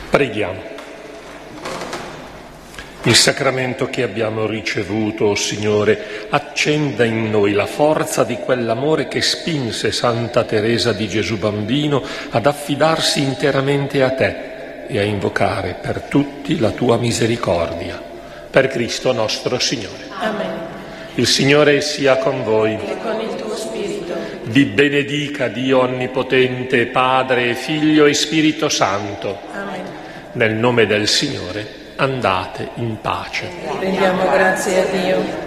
Preghiamo. Il sacramento che abbiamo ricevuto, o Signore, accenda in noi la forza di quell'amore che spinse Santa Teresa di Gesù Bambino ad affidarsi interamente a Te e a invocare per tutti la Tua misericordia. Per Cristo nostro Signore. Amen. Il Signore sia con voi. E con il tuo spirito. Vi benedica Dio Onnipotente, Padre, Figlio e Spirito Santo. Amen. Nel nome del Signore andate in pace. Rendiamo grazie a Dio.